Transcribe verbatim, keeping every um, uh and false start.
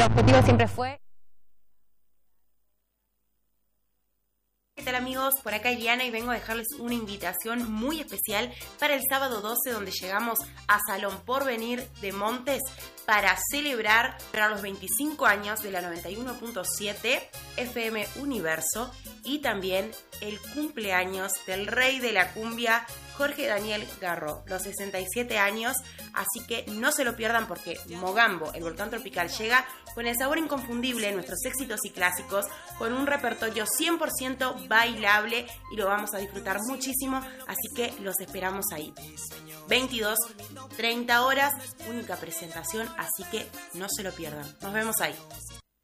nuestro objetivo siempre fue... ¿Qué tal, amigos? Por acá Iliana y vengo a dejarles una invitación muy especial para el sábado doce, donde llegamos a Salón Porvenir de Montes para celebrar para los veinticinco años de la noventa y uno punto siete F M Universo y también el cumpleaños del rey de la cumbia, Jorge Daniel Garro, los sesenta y siete años, así que no se lo pierdan porque Mogambo, el volcán tropical, llega con el sabor inconfundible de nuestros éxitos y clásicos, con un repertorio cien por ciento bailable y lo vamos a disfrutar muchísimo, así que los esperamos ahí. veintidós, treinta horas, única presentación, así que no se lo pierdan. Nos vemos ahí.